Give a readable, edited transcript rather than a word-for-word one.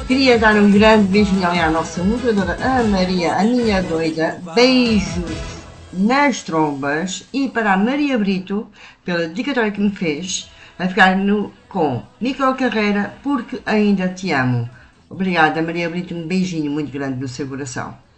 Queria dar um grande beijinho ali à nossa moderadora, a Maria, a minha doida. Beijos nas trombas. E para a Maria Brito, pela dedicatória que me fez, a ficar com Nicole Carreira, porque ainda te amo. Obrigada, Maria Brito. Um beijinho muito grande no seu coração.